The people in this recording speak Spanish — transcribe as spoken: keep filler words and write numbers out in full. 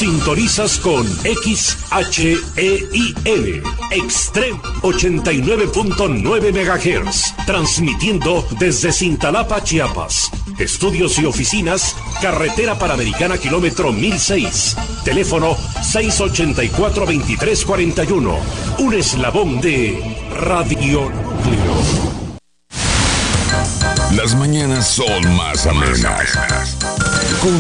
Sintonizas con X H E I L, Extreme ochenta y nueve punto nueve megahertz, transmitiendo desde Cintalapa, Chiapas. Estudios y oficinas, Carretera Panamericana, kilómetro mil seis. Teléfono seis ochenta y cuatro, veintitrés cuarenta y uno. Un eslabón de Radio Núcleo. Las mañanas son más amenas. Con